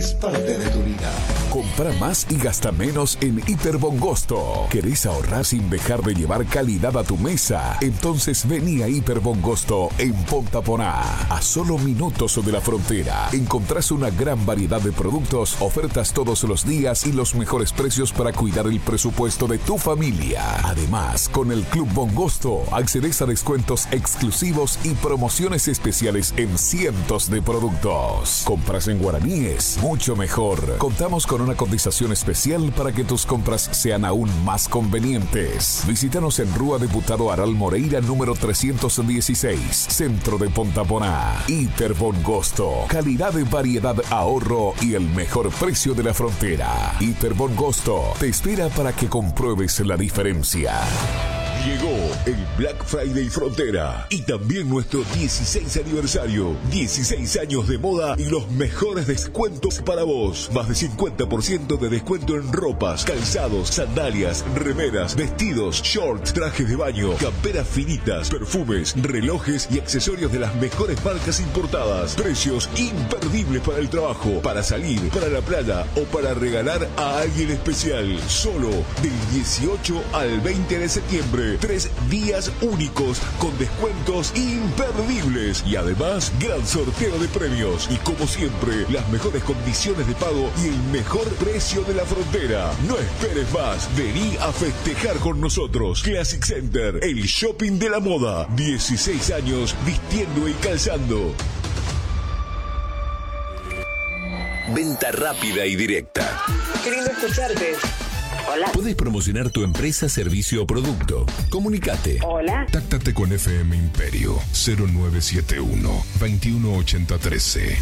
es parte de tu vida. Compra más y gasta menos en Hiperbongosto. ¿Querés ahorrar sin dejar de llevar calidad a tu mesa? Entonces vení a Hiperbongosto en Pontaponá. A solo minutos de la frontera encontrás una gran variedad de productos, ofertas todos los días y los mejores precios para cuidar el presupuesto de tu familia. Además, con el Club Bongosto accedes a descuentos exclusivos y promociones especiales en cientos de productos. Compras en guaraníes, mucho mejor. Contamos con una cotización especial para que tus compras sean aún más convenientes. Visítanos en Rúa Diputado Aral Moreira número 316, Centro de Pontaponá. Hiperbongosto, calidad de variedad, ahorro y el mejor precio de la frontera. Hiperbongosto te espera para que compruebes la diferencia. Llegó el Black Friday Frontera y también nuestro 16 aniversario. 16 años de moda y los mejores descuentos para vos. Más de 50% de descuento en ropas, calzados, sandalias, remeras, vestidos, shorts, trajes de baño, camperas finitas, perfumes, relojes y accesorios de las mejores marcas importadas. Precios imperdibles para el trabajo, para salir, para la playa o para regalar a alguien especial. Solo del 18 al 20 de septiembre. 3 días únicos con descuentos imperdibles y además gran sorteo de premios y como siempre las mejores condiciones de pago y el mejor precio de la frontera. No esperes más, vení a festejar con nosotros. Classic Center, el shopping de la moda. 16 años vistiendo y calzando. Venta rápida y directa. Qué lindo escucharte. Hola. Puedes promocionar tu empresa, servicio o producto. Comunicate. Hola. Táctate con FM Imperio 0971 218013.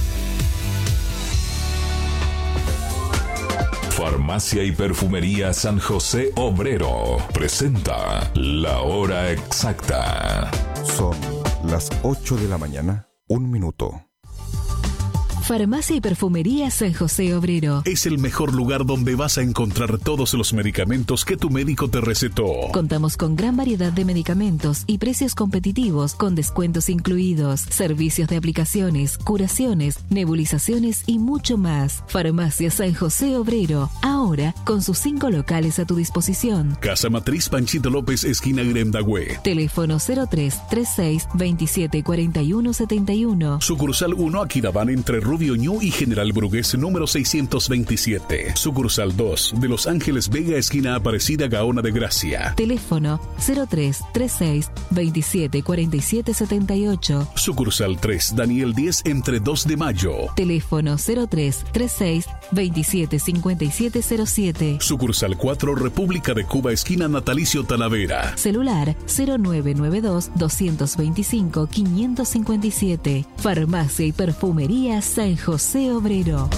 Farmacia y Perfumería San José Obrero presenta La Hora Exacta. Son las 8 de la mañana, 1 minuto. Farmacia y Perfumería San José Obrero. Es el mejor lugar donde vas a encontrar todos los medicamentos que tu médico te recetó. Contamos con gran variedad de medicamentos y precios competitivos con descuentos incluidos, servicios de aplicaciones, curaciones, nebulizaciones y mucho más. Farmacia San José Obrero, ahora con sus 5 locales a tu disposición. Casa Matriz Panchito López, esquina Grendagüe. Teléfono 03 36 27 41 71. Sucursal 1 Aquidabán entre Rubio Ñu y General Brugués número 627. Sucursal 2 de Los Ángeles Vega, esquina Aparecida Gaona de Gracia. Teléfono 03 36 27 47 78. Sucursal 3 Daniel 10 entre 2 de Mayo. Teléfono 03 36 27 57 07. Sucursal 4 República de Cuba, esquina Natalicio Talavera. Celular 0992 225 557. Farmacia y Perfumería San José Obrero.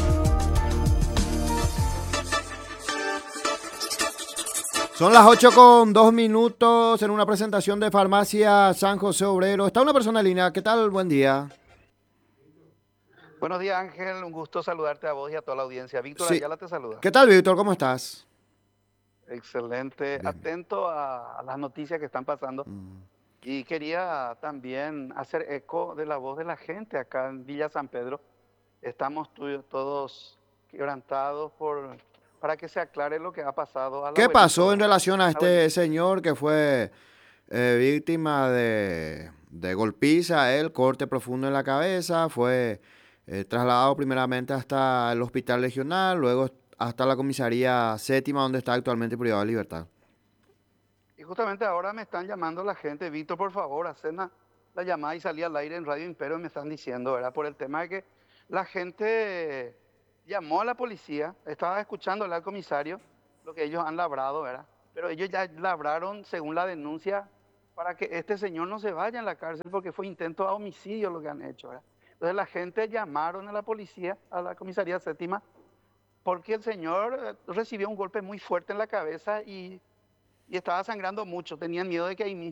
Son las 8:02 en una presentación de Farmacia San José Obrero. Está una persona en línea. ¿Qué tal? Buen día. Buenos días, Ángel. Un gusto saludarte a vos y a toda la audiencia. Víctor Sí. Ayala te saluda. ¿Qué tal, Víctor? ¿Cómo estás? Excelente. Bien. Atento a las noticias que están pasando. Y quería también hacer eco de la voz de la gente acá en Villa San Pedro. Estamos todos quebrantados para que se aclare lo que ha pasado. ¿Qué pasó en relación a este señor que fue víctima de golpiza, él, corte profundo en la cabeza? Fue trasladado primeramente hasta el hospital regional, luego hasta la comisaría séptima, donde está actualmente privado de libertad. Y justamente ahora me están llamando la gente. Víctor, por favor, hacen la llamada y salí al aire en Radio Imperio. Me están diciendo, ¿verdad? Por el tema de que la gente llamó a la policía, estaba escuchando al comisario lo que ellos han labrado, ¿verdad? Pero ellos ya labraron, según la denuncia, para que este señor no se vaya a la cárcel porque fue intento de homicidio lo que han hecho, ¿verdad? Entonces la gente llamaron a la policía, a la comisaría séptima, porque el señor recibió un golpe muy fuerte en la cabeza y estaba sangrando mucho. Tenían miedo de que ahí mismo